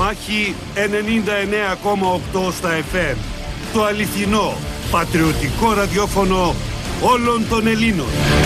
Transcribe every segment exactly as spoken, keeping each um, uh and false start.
Μάχη ενενήντα εννέα κόμμα οκτώ στα εφ εμ. Το αληθινό, πατριωτικό ραδιόφωνο όλων των Ελλήνων.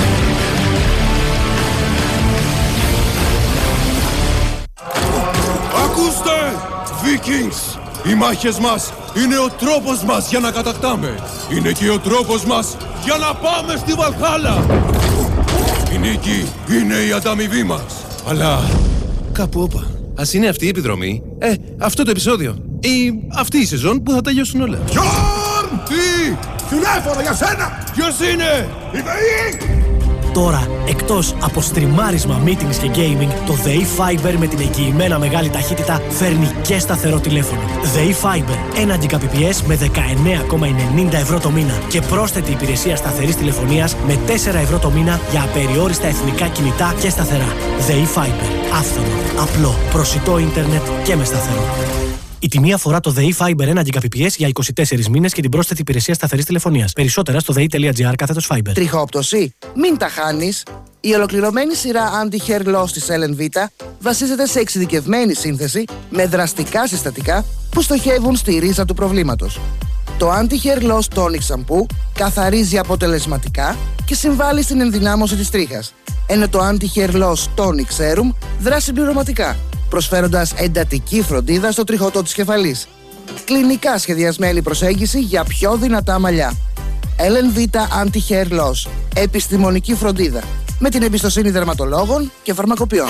Ακούστε, Vikings! Οι μάχες μας είναι ο τρόπος μας για να κατακτάμε. Είναι και ο τρόπος μας για να πάμε στη Βαλχάλα. Η νίκη είναι η ανταμοιβή μας. Αλλά κάπου όπα. Ας είναι αυτή η επιδρομή, ε, αυτό το επεισόδιο ή αυτή η σεζόν που θα τελειώσουν όλα. Γιόρν! Τι! Τηλέφωνο για σένα! Ποιος είναι? Η ΔΕΗ! Τώρα, εκτός από στριμάρισμα, meetings και gaming, το ΔΕΗ Fiber με την εγγυημένα μεγάλη ταχύτητα φέρνει και σταθερό τηλέφωνο. ΔΕΗ Fiber, ένα Gbps με δεκαεννέα κόμμα ενενήντα ευρώ το μήνα και πρόσθετη υπηρεσία σταθερής τηλεφωνίας με τέσσερα ευρώ το μήνα για απεριόριστα εθνικά κινητά και σταθερά. ΔΕΗ Fiber, άφθονο, απλό, προσιτό ίντερνετ και με σταθερό. Η τιμή αφορά το ΔΕΗ Fiber ένα Gbps για είκοσι τέσσερις μήνες και την πρόσθετη υπηρεσία σταθερής τηλεφωνίας. Περισσότερα στο δei.gr κάθετος Fiber. Τριχόπτωση? Μην τα χάνεις. Η ολοκληρωμένη σειρά Anti-Hair Loss της Ellen Vita βασίζεται σε εξειδικευμένη σύνθεση με δραστικά συστατικά που στοχεύουν στη ρίζα του προβλήματος. Το Anti-Hair Loss Tonic Shampoo καθαρίζει αποτελεσματικά και συμβάλλει στην ενδυνάμωση της τρίχας, ενώ το Anti-Hair Loss Tonic Serum δράσει συμπληρωματικά, προσφέροντας εντατική φροντίδα στο τριχωτό της κεφαλής. Κλινικά σχεδιασμένη προσέγγιση για πιο δυνατά μαλλιά. Ellen Vita Anti-Hair Loss. Επιστημονική φροντίδα. Με την εμπιστοσύνη δερματολόγων και φαρμακοποιών.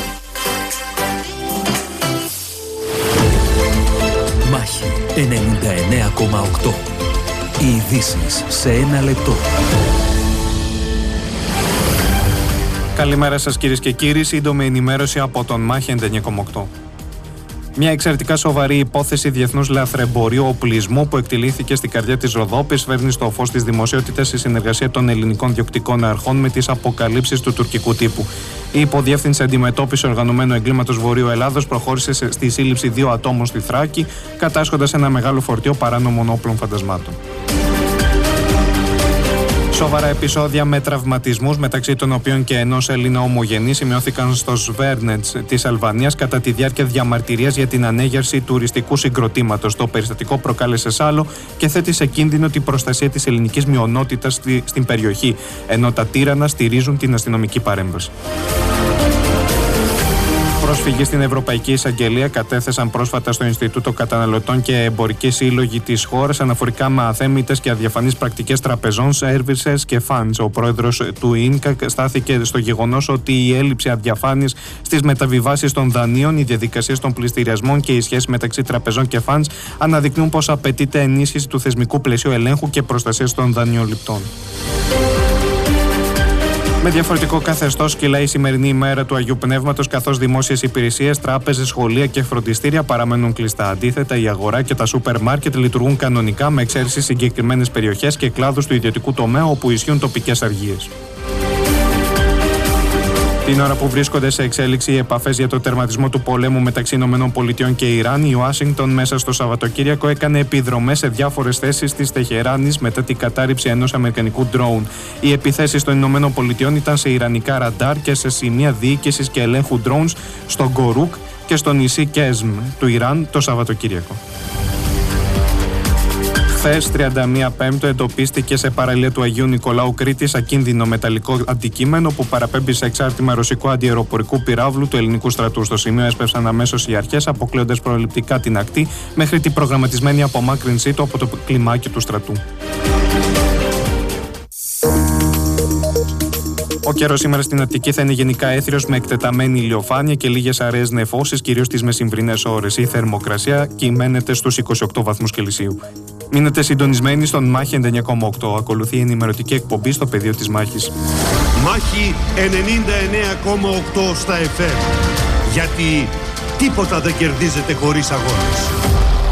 Μάχη ενενήντα εννέα κόμμα οκτώ. Οι ειδήσεις σε ένα λεπτό. Καλημέρα σας κυρίες και κύριοι, σύντομη ενημέρωση από τον Μάχη ενενήντα εννέα κόμμα οκτώ. Μια εξαιρετικά σοβαρή υπόθεση διεθνούς λαθρεμπορίου οπλισμού που εκτελήθηκε στην καρδιά της Ροδόπης φέρνει στο φως της δημοσιότητας η συνεργασία των ελληνικών διοκτικών αρχών με τις αποκαλύψεις του τουρκικού τύπου. Η Υποδιεύθυνση Αντιμετώπισης Οργανωμένου Εγκλήματος Βορείου Ελλάδος προχώρησε στη σύλληψη δύο ατόμων στη Θράκη, κατάσχοντας ένα μεγάλο φορτίο παράνομων όπλων φαντασμάτων. Σοβαρά επεισόδια με τραυματισμούς, μεταξύ των οποίων και ενός Έλληνα ομογενή, σημειώθηκαν στο Σβέρνετς της Αλβανίας κατά τη διάρκεια διαμαρτυρίας για την ανέγερση τουριστικού συγκροτήματος. Το περιστατικό προκάλεσε σάλο και θέτει σε κίνδυνο την προστασία της ελληνικής μειονότητας στην περιοχή, ενώ τα τύρανα στηρίζουν την αστυνομική παρέμβαση. Πρόσφυγες στην Ευρωπαϊκή Εισαγγελία κατέθεσαν πρόσφατα στο Ινστιτούτο Καταναλωτών και Εμπορικοί Σύλλογοι της χώρας αναφορικά με αθέμητες και αδιαφανείς πρακτικές τραπεζών, services και funds. Ο πρόεδρος του ΙΝΚΑ στάθηκε στο γεγονός ότι η έλλειψη αδιαφάνειας στις μεταβιβάσεις των δανείων, οι διαδικασίες των πληστηριασμών και οι σχέσεις μεταξύ τραπεζών και funds αναδεικνύουν πως απαιτείται ενίσχυση του θεσμικού πλαισίου ελέγχου και προστασίας των δανειοληπτών. Με διαφορετικό καθεστώς κυλάει η σημερινή ημέρα του Αγίου Πνεύματος, καθώς δημόσιες υπηρεσίες, τράπεζες, σχολεία και φροντιστήρια παραμένουν κλειστά. Αντίθετα, η αγορά και τα σούπερ μάρκετ λειτουργούν κανονικά, με εξαίρεση συγκεκριμένες περιοχές και κλάδους του ιδιωτικού τομέα όπου ισχύουν τοπικές αργίες. Την ώρα που βρίσκονται σε εξέλιξη οι επαφές για το τερματισμό του πολέμου μεταξύ ΗΠΑ και Ιράν, η Ουάσιγκτον μέσα στο Σαββατοκύριακο έκανε επιδρομές σε διάφορες θέσεις της Τεχεράνης μετά την κατάρριψη ενός αμερικανικού ντρόουν. Οι επιθέσεις των ΗΠΑ ήταν σε ιρανικά ραντάρ και σε σημεία διοίκησης και ελέγχου drones στο Γκορούκ και στο νησί Κέσμ του Ιράν το Σαββατοκύριακο. Χθες, τριάντα μία Πέμπτου, εντοπίστηκε σε παραλία του Αγίου Νικολάου Κρήτης ακίνδυνο μεταλλικό αντικείμενο που παραπέμπει σε εξάρτημα ρωσικού αντιαεροπορικού πυράβλου του ελληνικού στρατού. Στο σημείο έσπευσαν αμέσως οι αρχές, αποκλείοντας προληπτικά την ακτή μέχρι την προγραμματισμένη απομάκρυνσή του από το κλιμάκιο του στρατού. Ο καιρός σήμερα στην Αττική θα είναι γενικά έθριος με εκτεταμένη ηλιοφάνεια και λίγες αραιές νεφώσεις, κυρίως τις μεσημβρινές ώρες. Η θερμοκρασία κυμαίνεται στους είκοσι οκτώ βαθμούς Κελσίου. Μείνετε συντονισμένοι στον Μάχη ενενήντα εννέα κόμμα οκτώ. Ακολουθεί η ενημερωτική εκπομπή στο πεδίο της μάχης. Μάχη ενενήντα εννέα κόμμα οκτώ στα εφ εμ. Γιατί τίποτα δεν κερδίζεται χωρίς αγώνες.